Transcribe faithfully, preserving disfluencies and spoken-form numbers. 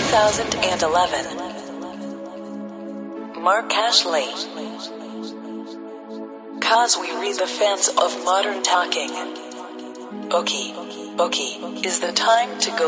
thousand eleven. Mark Ashley. Cause we read the fans of modern talking. Okay, okay, is the time to go